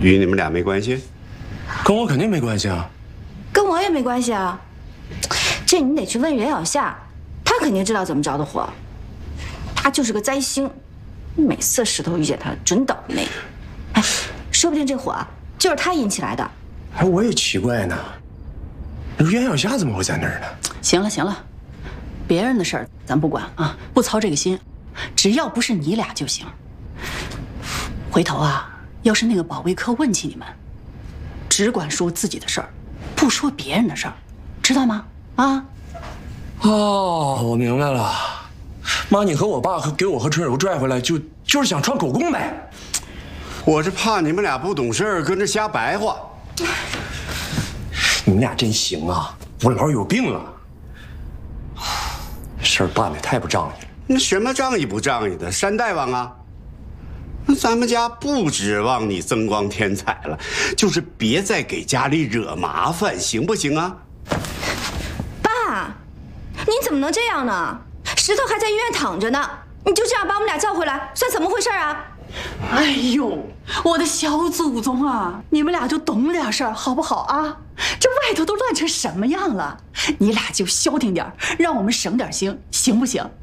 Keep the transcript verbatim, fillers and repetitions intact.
与你们俩没关系？ 跟我肯定没关系啊。 跟我也没关系啊。这你得去问袁小夏，他肯定知道怎么着的火。他就是个灾星，每次石头遇见他准倒霉。哎，说不定这火啊就是他引起来的。 哎，我也奇怪呢，袁小夏怎么会在那儿呢？ 行了行了，别人的事儿咱不管啊，不操这个心，只要不是你俩就行。回头啊，要是那个保卫科问起你们，只管说自己的事儿，不说别人的事儿，知道吗？啊？ 哦，我明白了。妈，你和我爸和给我和春柔拽回来，就就是想串口供呗。 我是怕你们俩不懂事儿，跟着瞎白话。 你们俩真行啊！我老有病了，事儿办得太不仗义了。 那什么仗义不仗义的，山大王啊！那咱们家不指望你增光添彩了，就是别再给家里惹麻烦，行不行啊？ 爸，你怎么能这样呢？石头还在医院躺着呢，你就这样把我们俩叫回来，算怎么回事啊？ 哎呦，我的小祖宗啊！你们俩就懂点事儿好不好啊？这外头都乱成什么样了，你俩就消停点，让我们省点心，行不行？